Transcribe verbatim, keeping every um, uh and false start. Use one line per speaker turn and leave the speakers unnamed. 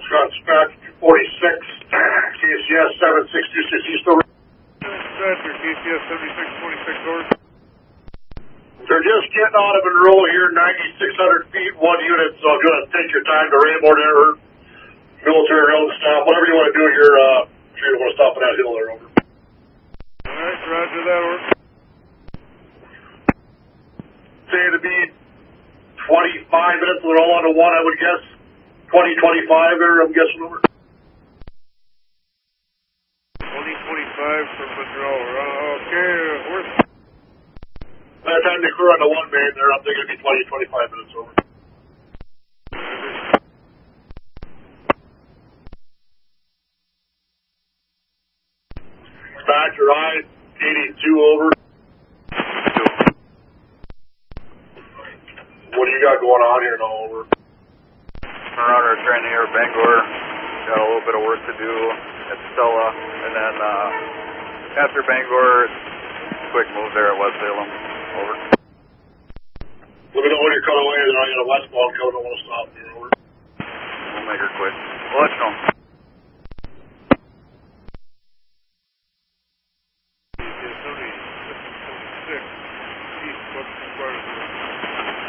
Scott Dispatch two forty-six, K C S seven six two six East over.
Dispatcher, K C S seventy-six twenty-six over.
They're just getting out of Monroe here, ninety-six hundred feet, one unit, so if you want to take your time to Rainbow there, or military road stop, whatever you want to do here, uh, sure you want to stop on that hill there, over.
Alright, roger that, over.
Say to be twenty-five minutes, we're all on to one, I would guess. twenty, twenty-five there, I'm guessing, over.
twenty twenty-five from Monroe. Uh, okay, where's...
By the time they clear on the one main there, I'm thinking it'd be twenty, twenty-five minutes, over. Dispatcher, I, eighty-two, over. What do you got going on here now, over?
Around our train here, Bangor. Got a little bit of work to do at Stella, and then uh, after Bangor, quick move there at West Salem. Over.
Let me know when you're cut away, then I got a westbound code, I want to stop here, over.
We'll make her quick. We'll let you know.